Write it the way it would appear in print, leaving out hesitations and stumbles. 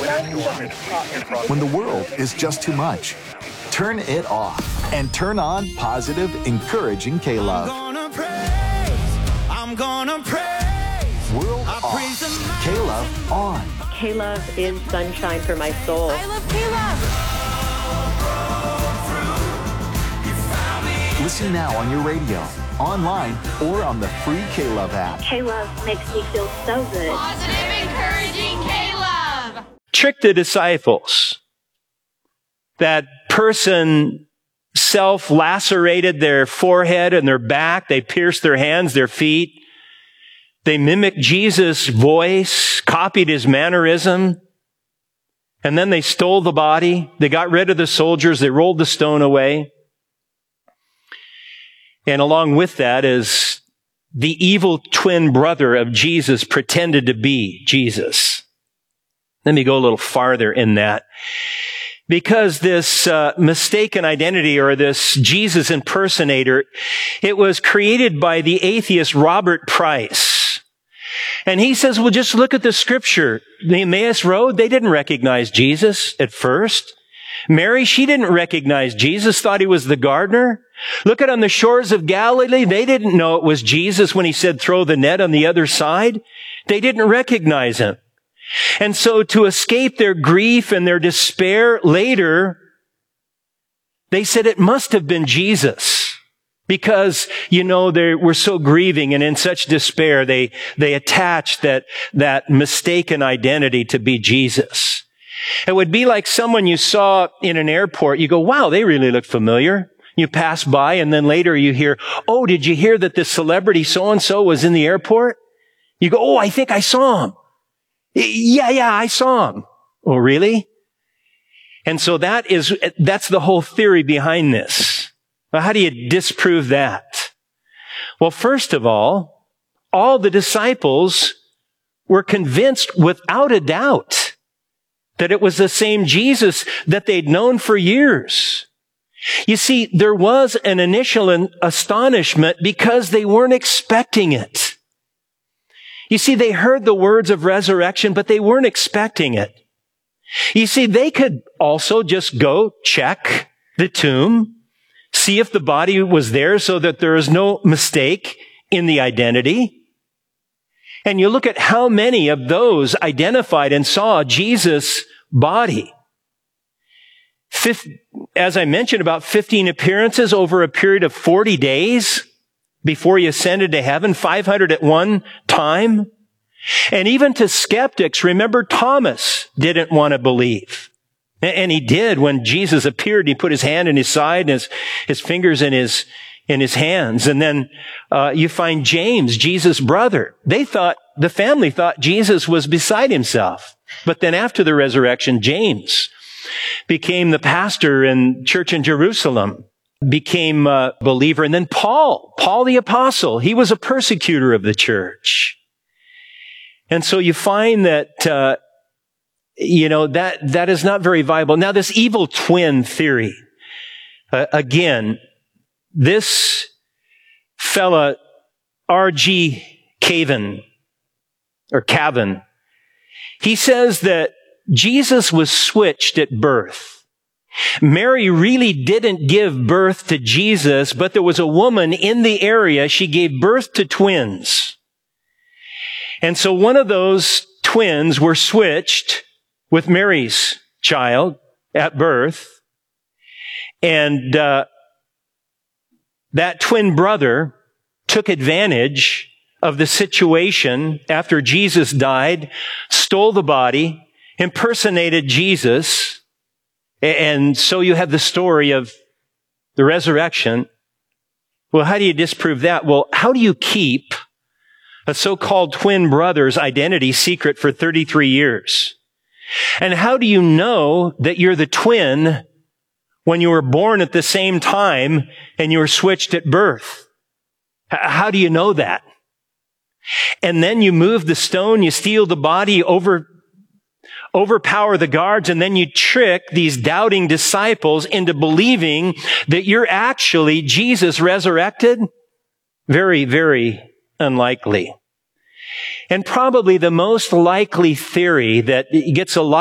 When the world is just too much, turn it off and turn on positive, encouraging K-Love. I'm gonna praise. World off, K-Love on. K-Love is sunshine for my soul. I love K-Love. Listen now on your radio, online, or on the free K-Love app. K-Love makes me feel so good. Positive, encouraging K-Love. Trick the disciples. That person self-lacerated their forehead and their back. They pierced their hands, their feet. They mimicked Jesus' voice, copied his mannerism, and then they stole the body. They got rid of the soldiers. They rolled the stone away. And along with that is the evil twin brother of Jesus pretended to be Jesus. Let me go a little farther in that. Because this mistaken identity, or this Jesus impersonator, it was created by the atheist Robert Price. And he says, well, just look at the scripture. The Emmaus Road, they didn't recognize Jesus at first. Mary, she didn't recognize Jesus, thought he was the gardener. Look at on the shores of Galilee, they didn't know it was Jesus when he said, throw the net on the other side. They didn't recognize him. And so to escape their grief and their despair later, they said it must have been Jesus. Because, they were so grieving and in such despair, they attached that mistaken identity to be Jesus. It would be like someone you saw in an airport. You go, wow, they really look familiar. You pass by and then later you hear, oh, did you hear that the celebrity so-and-so was in the airport? You go, oh, I think I saw him. Yeah, I saw him. Oh, really? And so that's the whole theory behind this. Well, how do you disprove that? Well, first of all the disciples were convinced without a doubt that it was the same Jesus that they'd known for years. You see, there was an initial astonishment because they weren't expecting it. You see, they heard the words of resurrection, but they weren't expecting it. You see, they could also just go check the tomb, see if the body was there so that there is no mistake in the identity. And you look at how many of those identified and saw Jesus' body. As I mentioned, about 15 appearances over a period of 40 days before he ascended to heaven, 500 at one time. And even to skeptics, remember Thomas didn't want to believe. And he did when Jesus appeared. He put his hand in his side and his fingers in his hands. And then you find James, Jesus' brother. The family thought Jesus was beside himself. But then after the resurrection, James became the pastor in church in Jerusalem, became a believer. And then Paul the apostle, he was a persecutor of the church. And so you find that, that is not very viable. Now, this evil twin theory, again, this fella, R.G. Cavan, he says that Jesus was switched at birth. Mary really didn't give birth to Jesus, but there was a woman in the area. She gave birth to twins. And so one of those twins were switched with Mary's child at birth. And that twin brother took advantage of the situation after Jesus died, stole the body, impersonated Jesus. And so you have the story of the resurrection. Well, how do you disprove that? Well, how do you keep a so-called twin brother's identity secret for 33 years? And how do you know that you're the twin when you were born at the same time and you were switched at birth? How do you know that? And then you move the stone, you steal the body, overpower the guards, and then you trick these doubting disciples into believing that you're actually Jesus resurrected? Very, very unlikely. And probably the most likely theory that gets a lot